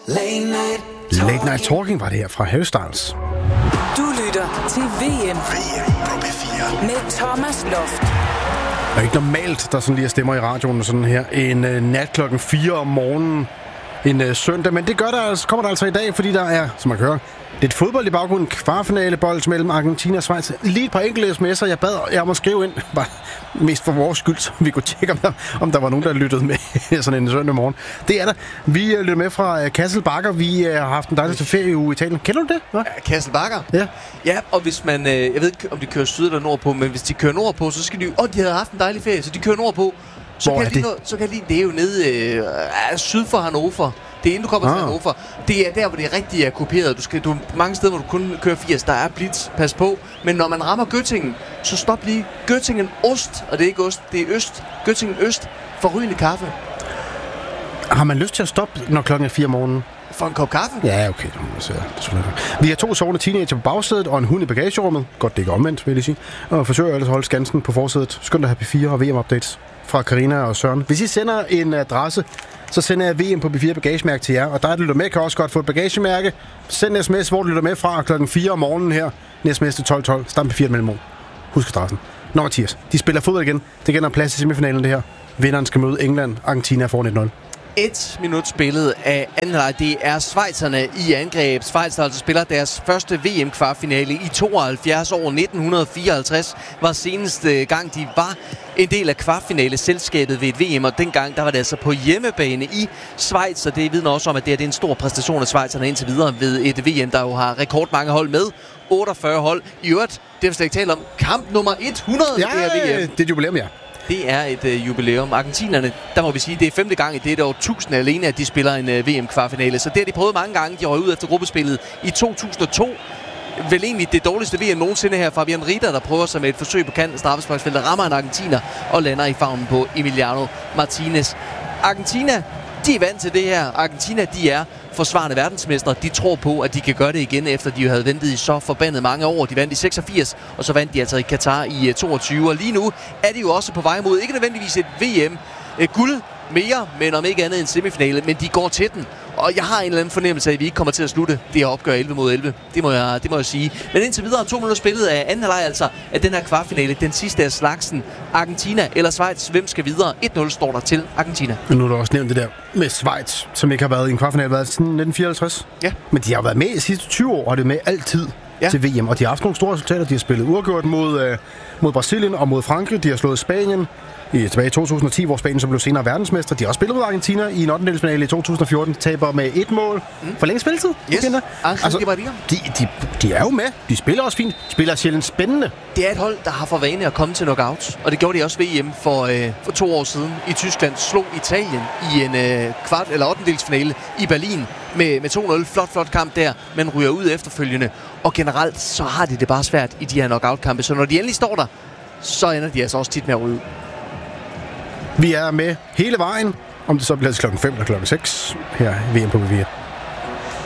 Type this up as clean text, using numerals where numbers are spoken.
Late Night Talking var det her fra Harry Styles. Du lytter til VM på P4 med Thomas Loft. Det er ikke normalt, der sådan lige stemmer i radioen sådan her en nat klokken 4 om morgenen en søndag, men det gør der altså, kommer der altså i dag, fordi der er, som man kan høre, lidt fodbold i baggrunden, kvartfinalebold mellem Argentina og Schweiz. Lige et par enkelte sms'er, jeg bad jer om at skrive ind, bare mest for vores skyld, så vi kunne tjekke, om der var nogen, der lyttede med sådan en søndag morgen. Det er der. Vi lytter med fra Kassel Bakker. Vi har haft en dejlig ferie i Italien. Kender du det? Ja, Kassel Bakker? Ja. Ja, og hvis man, jeg ved ikke, om de kører syd eller nordpå, men hvis de kører nordpå, så skal de jo, de havde haft en dejlig ferie, så de kører nordpå. Så kan de, det er jo nede syd for Hannover. Det er inden du kommer til Hannover. Det er der, hvor det rigtig er kopieret. Du mange steder, hvor du kun kører 80, der er blitz. Pas på. Men når man rammer Göttingen, så stop lige. Göttingen Ost, og det er ikke ost, det er øst. Göttingen Øst, forrygende kaffe. Har man lyst til at stoppe, når klokken er 4 om morgenen? For en kop kaffe? Ja, okay. Vi har 2 sovende teenager på bagsædet og en hund i bagagerummet. Godt, det ikke omvendt, vil jeg sige. Og forsøger ellers at holde skansen på forsædet. Skønt at have P4 og VM-updates fra Karina og Søren. Hvis I sender en adresse, så sender jeg VM på P4 bagagemærke til jer. Og der, der lytter med, kan også godt få et bagagemærke. Send en sms, hvor du lytter med fra klokken 4 om morgenen her. Næste sms til 12.12. Stam P4 mellemrum. Husk adressen. Nå, Mathias. De spiller fodbold igen. Det gælder plads i semifinalen, det her. Vinderen skal møde England. Argentina får 1-0. 1 minut spillet af anden leg. Det er schweizerne i angreb. Schweiz, der altså spiller deres første VM-kvartfinale i 72 år. 1954 var seneste gang, de var en del af kvartfinale-selskabet ved et VM, og dengang der var det altså på hjemmebane i Schweiz, og det vidner også om, at det er en stor præstation af schweizerne indtil videre ved et VM, der jo har rekordmange hold med. 48 hold. I øvrigt, det vi slet ikke tale om, kamp nummer 100 i det her VM. Det er et jubilæum, ja. Det er et jubilæum. Argentinerne, der må vi sige, det er 5. gang i det år 1000 alene, at de spiller en VM-kvartfinale. Så det har de prøvet mange gange. De røg ud efter gruppespillet i 2002. Vel egentlig det dårligste VM nogensinde her. Fabian Rieder, der prøver sig med et forsøg på kanten af straffesparksfeltet, rammer en argentiner og lander i favnen på Emiliano Martinez. Argentina, de er vant til det her. Argentina, de er forsvarende verdensmestre. De tror på, at de kan gøre det igen, efter de jo havde ventet i så forbandet mange år. De vandt i 86, og så vandt de altså i Katar i 22. Og lige nu er de jo også på vej mod, ikke nødvendigvis et VM-guld mere, men om ikke andet en semifinale, men de går til den. Og jeg har en eller anden fornemmelse af, at vi ikke kommer til at slutte det her opgør 11-11. Det må jeg sige. Men indtil videre 2 minutter spillet af anden halvleg, altså at den her kvartfinale, den sidste af slagsen. Argentina eller Schweiz, hvem skal videre? 1-0 står der til Argentina. Men nu har du også nævnt det der med Schweiz, som ikke har været i en kvartfinale siden 1954. Ja. Men de har været med i de sidste 20 år, og det er med altid til VM. Og de har haft nogle store resultater. De har spillet uafgjort mod Brasilien og mod Frankrig. De har slået Spanien tilbage i 2010, hvor Spanien så blev senere verdensmester. De har også spillet mod Argentina i en 8. i 2014. Taber med 1 mål. For længe spilletid. Yes. Altså, de er jo med. De spiller også fint. Spiller sjældent spændende. Det er et hold, der har for vane at komme til knockout. Og det gjorde de også ved EM for 2 år siden i Tyskland. Slog Italien i en kvart- eller 8-delsfinale i Berlin med 2-0. Flot kamp der, men ryger ud efterfølgende. Og generelt så har de det bare svært i de her knockout-kampe. Så når de endelig står der, så ender de altså også tit med at ryge ud. Vi er med hele vejen, om det så bliver til klokken 5 eller klokken 6 her i VM på P4.